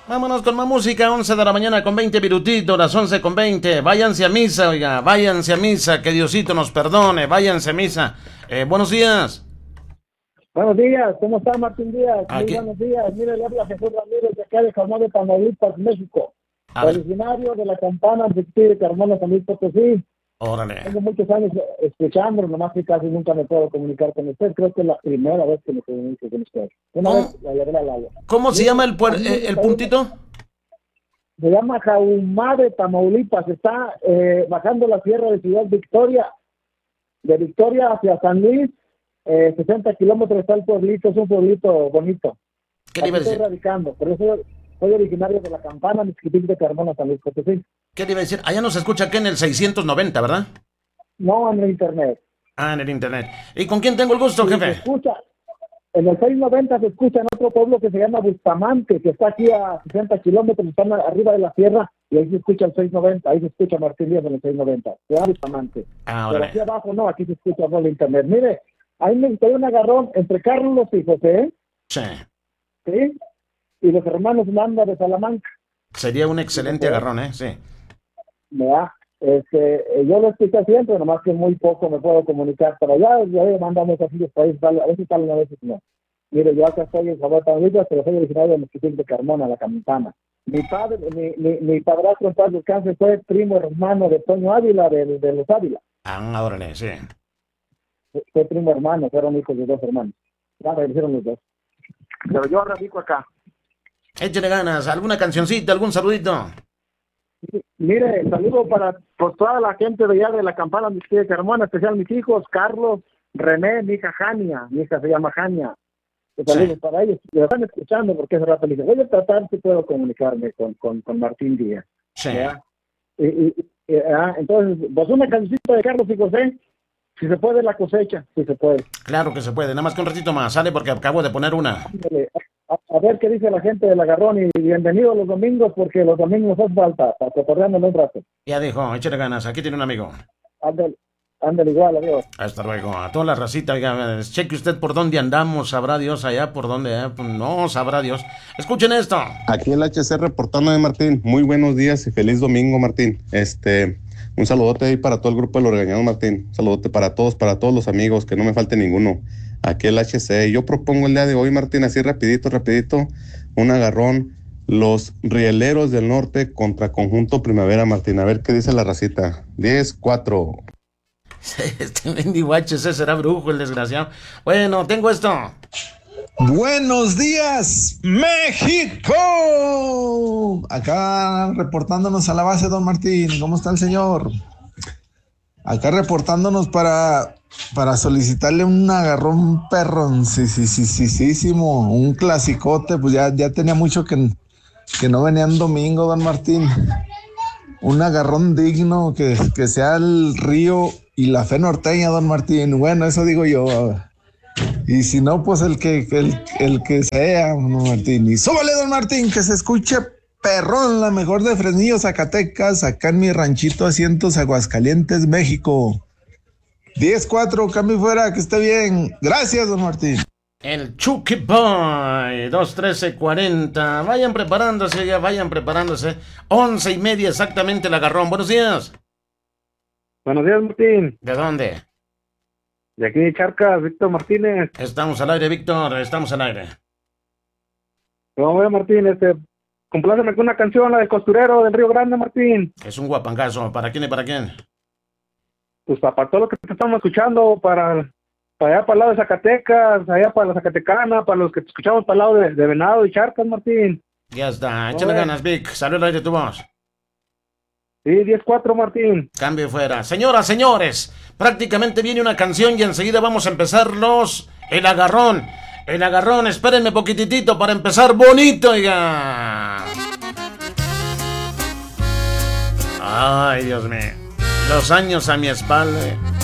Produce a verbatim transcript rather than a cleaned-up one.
Vámonos con más música, once de la mañana con veinte minutitos, las once con veinte. Váyanse a misa, oiga, váyanse a misa, que Diosito nos perdone, váyanse a misa. Eh, buenos días. Buenos días, ¿cómo está Martín Díaz? Aquí. Muy buenos días. Mire, le habla Jesús Ramírez de acá de Carmona de Tamaulipas, México. A ver. Originario de la campana de de Carmona, San Luis Potosí. Órale. Tengo muchos años escuchándolo, nomás que casi nunca me puedo comunicar con usted. Creo que es la primera vez que me comunico con usted. Una ¿Cómo? vez la logré al ala. ¿Cómo se llama el, puer- eh, el puntito? Se llama Jahumá de Tamaulipas. Está eh, bajando la sierra de Ciudad Victoria. De Victoria hacia San Luis. Eh, sesenta kilómetros está el pueblito. Es un pueblito bonito. ¿Qué le Aquí iba a estoy decir? radicando, pero yo soy, soy originario de la Campana, Mixquitic de Carmona, San Luis Potosí. ¿Qué le iba a decir? Allá nos escucha aquí en el seiscientos noventa, ¿verdad? No en el internet. Ah, en el internet. ¿Y con quién tengo el gusto, Y se jefe? escucha, en el seiscientos noventa se escucha en otro pueblo que se llama Bustamante, que está aquí a sesenta kilómetros, están arriba de la sierra, y ahí se escucha el seiscientos noventa, ahí se escucha Martín Díaz en el seiscientos noventa. Se llama Bustamante. Ah, Pero órale. aquí abajo no, aquí se escucha por el internet. Mire, ahí me gustaría un agarrón entre Carlos y José, Sí. ¿sí? Y los hermanos Landa de Salamanca. Sería un excelente agarrón, ¿eh? Sí. ¿Verdad? Este, eh, yo lo escuché siempre, nomás que muy poco me puedo comunicar, pero ya, ya mandamos así los países, a veces salen, a veces no. Mire, yo acá estoy en Sabor Tamaulipas, pero soy originario de Mixquitic de Carmona, la Campana. Mi padre, mi, mi, mi padrastro en paz descanse fue primo hermano de Toño Ávila, de, de los Ávila. Ah, órale, sí. Fue fue primo hermano, fueron hijos de dos hermanos. Ya fallecieron los dos. Pero yo radico acá. Échale ganas. ¿Alguna cancioncita, algún saludito? Mire, saludo para por toda la gente de allá de la Campana Mixquitic de Carmona, especial mis hijos, Carlos, René, mi hija Jania, mi hija se llama Jania. Saludos Sí. para ellos. Me están escuchando porque hace rato le dije, voy a tratar si puedo comunicarme con, con, con Martín Díaz. Sí. ¿Ya? Y, y- y, ah, entonces, pues una cancioncita de Carlos y José, si se puede la cosecha, si se puede. Claro que se puede. Nada más que un ratito más. Sale porque acabo de poner una. Ándale, A, a ver qué dice la gente del agarrón y bienvenido los domingos porque los domingos hace falta para cotorrearnos un rato. Ya dijo, échale ganas. Aquí tiene un amigo. Ándale, ándale igual, adiós. Hasta luego. A toda la racita, oiga, cheque usted por dónde andamos. Sabrá Dios allá por dónde. eh, pues no, sabrá Dios. Escuchen esto. Aquí el H C reportando de Martín. Muy buenos días y feliz domingo, Martín. Este, un saludote ahí para todo el grupo de los regañados, Martín. Un saludote para todos, para todos los amigos, que no me falte ninguno. Aquí el H C. Yo propongo el día de hoy, Martín, así rapidito, rapidito, un agarrón. Los Rieleros del Norte contra Conjunto Primavera, Martín. A ver qué dice la racita. diez cuatro. Este mendigo H C será brujo, el desgraciado. Bueno, tengo esto. Buenos días, México. Acá reportándonos a la base, don Martín. ¿Cómo está el señor? Acá reportándonos para, para solicitarle un agarrón perrón, sí, sí, sí, sí, sí, sí, un clasicote. Pues ya, ya tenía mucho que, que no venía un domingo, don Martín. Un agarrón digno, que, que sea el Río y la Fe Norteña, don Martín. Bueno, eso digo yo. Y si no, pues el que, que el, el que sea, don Martín. Y súbale, don Martín, que se escuche perrón, la mejor de Fresnillo, Zacatecas, acá en mi ranchito Asientos, Aguascalientes, México. diez cuatro, cambio fuera, que esté bien. Gracias, don Martín. El Chucky Boy, dos trece cuarenta. Vayan preparándose, ya vayan preparándose. Once y media exactamente el agarrón. Buenos días. Buenos días, Martín. ¿De dónde? De aquí de Charcas, Víctor Martínez. Estamos al aire, Víctor. Estamos al aire. ¿Cómo ve, Martín? Este, compláceme con una canción, la del costurero del Río Grande, Martín. Es un guapangazo. ¿Para quién y para quién? Pues para todo lo que te estamos escuchando, para, para allá para el lado de Zacatecas, allá para la Zacatecana, para los que te escuchamos para el lado de, de Venado y Charcas, Martín. Ya está. Échale Oye. ganas, Vic. Salió al aire tu voz. Sí, diez cuatro, Martín. Cambio fuera. Señoras, señores, prácticamente viene una canción y enseguida vamos a empezar los... El agarrón. El agarrón. Espérenme poquitito para empezar bonito, oiga. Ay, Dios mío. Los años a mi espalda.